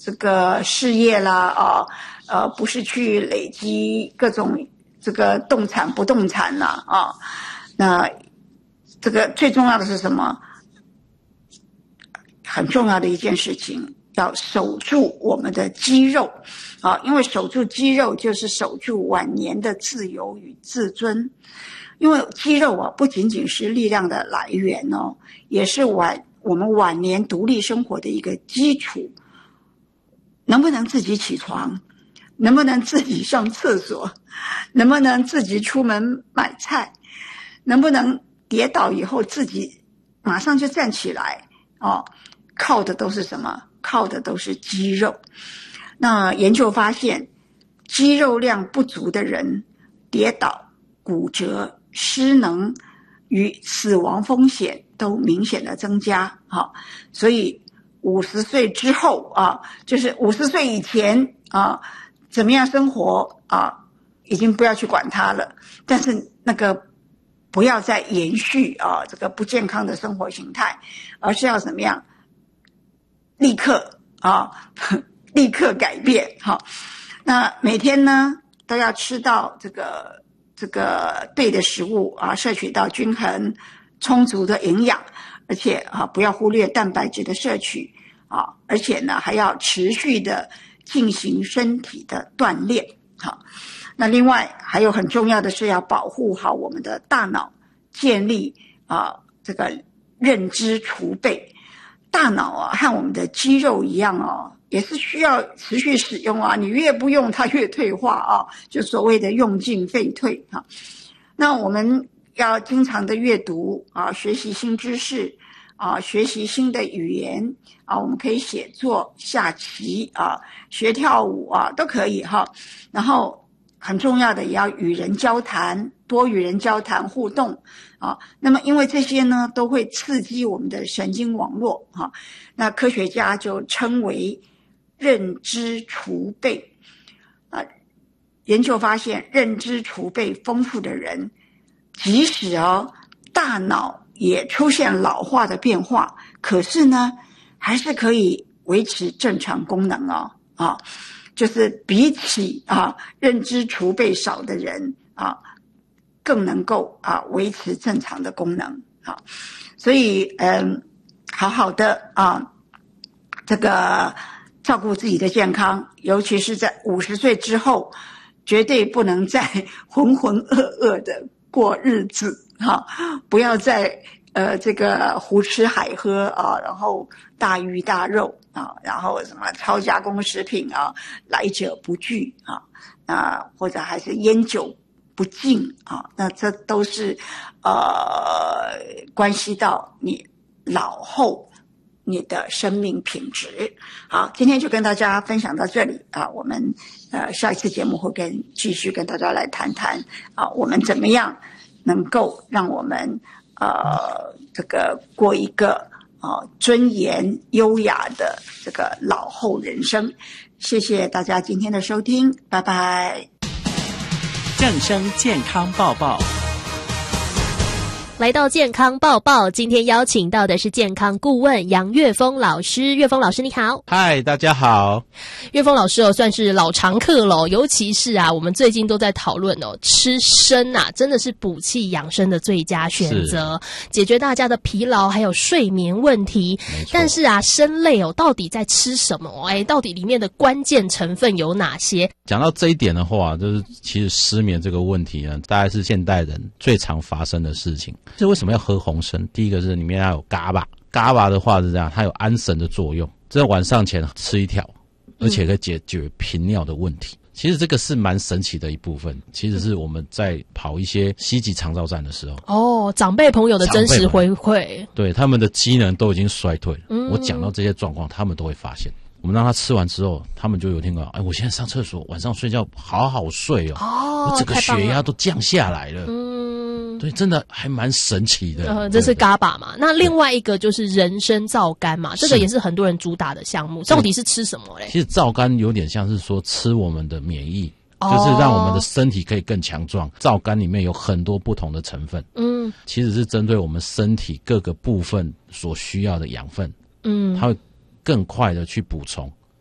这个事业啦不是去累积各种这个动产不动产啦那这个最重要的是什么？很重要的一件事情，要守住我们的肌肉因为守住肌肉就是守住晚年的自由与自尊。因为肌肉不仅仅是力量的来源也是我们晚年独立生活的一个基础。能不能自己起床？能不能自己上厕所？能不能自己出门买菜？能不能跌倒以后自己马上就站起来靠的都是什么？靠的都是肌肉。那研究发现，肌肉量不足的人跌倒、骨折、失能与死亡风险都明显的增加所以50岁之后就是50岁以前怎么样生活已经不要去管它了，但是那个不要再延续这个不健康的生活形态，而是要怎么样立刻立刻改变那每天呢都要吃到这个对的食物摄取到均衡充足的营养，而且不要忽略蛋白质的摄取而且呢还要持续的进行身体的锻炼那另外还有很重要的是要保护好我们的大脑，建立这个认知储备。大脑和我们的肌肉一样也是需要持续使用你越不用它越退化就所谓的用进废退那我们要经常的阅读学习新知识学习新的语言我们可以写作、下棋学跳舞都可以然后很重要的也要与人交谈，多与人交谈互动那么因为这些呢都会刺激我们的神经网络那科学家就称为认知储备研究发现，认知储备丰富的人，即使大脑也出现老化的变化，可是呢还是可以维持正常功能就是比起认知储备少的人更能够维持正常的功能所以好好的这个照顾自己的健康，尤其是在50岁之后，绝对不能再浑浑噩噩的过日子不要再这个胡吃海喝然后大鱼大肉然后什么超加工食品来者不拒或者还是烟酒不禁那这都是关系到你老后你的生命品质。好，今天就跟大家分享到这里我们下一次节目会继续跟大家来谈谈我们怎么样能够让我们这个过一个尊严优雅的这个老后人生。谢谢大家今天的收听，拜拜。 正声健康报报。 来到健康报报，今天邀请到的是健康顾问杨岳峰老师。岳峰老师你好。 嗨，大家好。 岳峰老师算是老常客咯，尤其是我们最近都在讨论吃参真的是补气养生的最佳选择，解决大家的疲劳还有睡眠问题。但是参类到底在吃什么？到底里面的关键成分有哪些？ 讲到这一点的话，就是其实失眠这个问题呢，大概是现代人最常发生的事情。这为什么要喝红参？第一个是里面要有GABA的话是这样，它有安神的作用，在晚上前吃一条，而且可以解决频尿的问题。其实这个是蛮神奇的一部分，其实是我们在跑一些西级长照站的时候长辈朋友的真实回馈， 对他们的机能都已经衰退了我讲到这些状况他们都会发现。我们让他吃完之后，他们就有听到我现在上厕所晚上睡觉好好睡我整个血压都降下来了对，真的还蛮神奇的这是 GABA 嘛。那另外一个就是人参皂苷嘛，这个也是很多人主打的项目。到底是吃什么嘞？ 其实皂苷有点像是说吃我们的免疫就是让我们的身体可以更强壮。皂苷里面有很多不同的成分其实是针对我们身体各个部分所需要的养分它会更快的去补充